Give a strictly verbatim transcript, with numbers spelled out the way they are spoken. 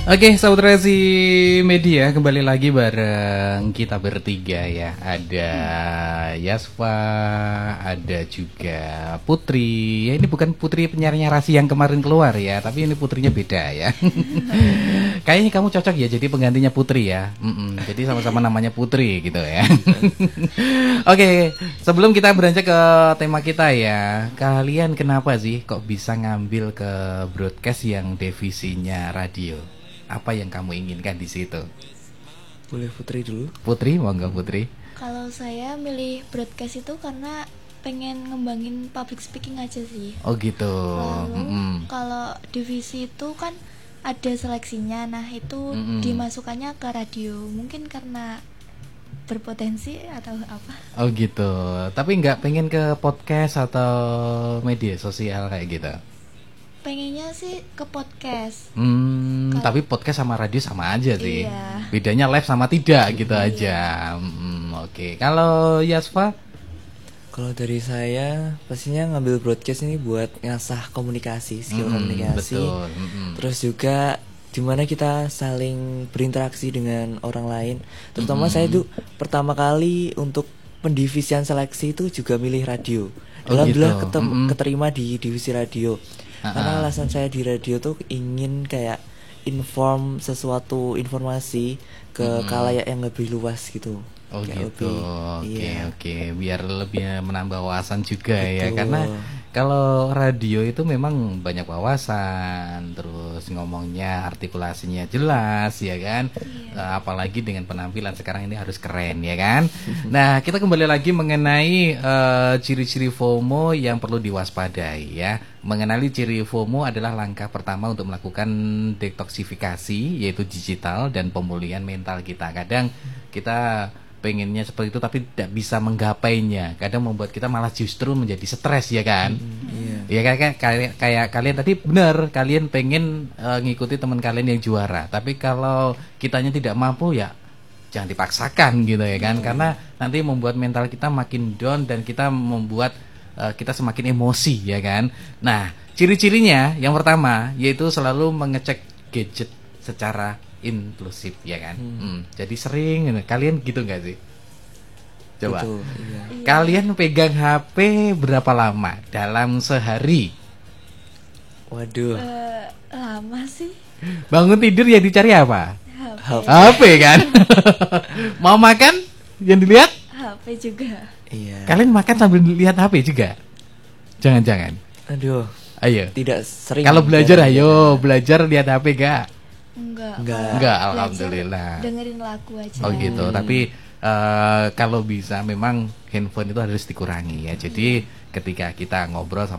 Oke, saudara si media kembali lagi bareng kita bertiga ya. Ada Yasfa, ada juga Putri. Ya ini bukan Putri penyiar narasi yang kemarin keluar ya, tapi ini putrinya beda ya. Kayaknya kamu cocok ya jadi penggantinya Putri ya. Mm-mm, jadi sama-sama namanya Putri gitu ya. Oke, sebelum kita beranjak ke tema kita ya, kalian kenapa sih kok bisa ngambil ke broadcast yang divisinya radio? Apa yang kamu inginkan di situ? Boleh Putri dulu. Putri, monggo Putri. Kalau saya milih broadcast itu karena pengen ngembangin public speaking aja sih. Oh gitu. Lalu Mm-mm. kalau divisi itu kan ada seleksinya, nah itu Mm-mm. dimasukkannya ke radio. Mungkin karena berpotensi atau apa? Oh gitu. Tapi nggak pengen ke podcast atau media sosial kayak gitu? Pengennya sih ke podcast. Hmm, Kalau- tapi podcast sama radio sama aja sih. Iya. Bedanya live sama tidak gitu Iya. aja. Hmm, Oke. Kalau Yasfa? Kalau dari saya pastinya ngambil broadcast ini buat ngasah komunikasi, skill Mm-mm, komunikasi. betul. Mm-mm. Terus juga dimana kita saling berinteraksi dengan orang lain. Terutama Mm-mm. saya itu pertama kali untuk pendivisian seleksi itu juga milih radio. Oh, Alhamdulillah gitu. ketem- Mm-mm. keterima di divisi radio. Ha-ha. Karena alasan saya di radio tuh ingin kayak inform sesuatu informasi ke Mm-mm. khalayak yang lebih luas gitu. Oh Kayak gitu, lebih- oke iya. oke, biar lebih menambah wawasan juga ya, Betul. karena kalau radio itu memang banyak wawasan, terus ngomongnya artikulasinya jelas ya kan, Iya. Eh, apalagi dengan penampilan sekarang ini harus keren ya kan. Nah kita kembali lagi mengenai eh, ciri-ciri FOMO yang perlu diwaspadai ya. Mengenali ciri FOMO adalah langkah pertama untuk melakukan detoksifikasi yaitu digital dan pemulihan mental kita. Kadang kita pengennya seperti itu tapi tidak bisa menggapainya. Kadang membuat kita malah justru menjadi stres ya kan. Iya. Ya kayak, kayak kayak kalian tadi benar, kalian pengen eh, ngikuti teman kalian yang juara. Tapi kalau kitanya tidak mampu ya jangan dipaksakan gitu ya kan. Karena nanti membuat mental kita makin down dan kita membuat eh, kita semakin emosi ya kan. Nah, ciri-cirinya yang pertama yaitu selalu mengecek gadget secara inklusif ya kan. Hmm, jadi sering gitu. Kalian gitu nggak sih? Coba. Betul, iya. Iya. Kalian pegang H P berapa lama dalam sehari? Waduh. Eh, lama sih. Bangun tidur ya dicari apa? H P. H P. H P kan? Mau makan yang dilihat? H P juga. Iya. Kalian makan sambil lihat H P juga? Jangan-jangan. Aduh, Ayo. tidak sering. Kalau belajar Jarang. ayo, belajar lihat H P gak? Enggak. Enggak. Kalau Enggak, belajar, alhamdulillah. Dengerin lagu aja. Oh gitu. Tapi eh, kalau bisa memang handphone itu harus dikurangi ya. Jadi ketika kita ngobrol sama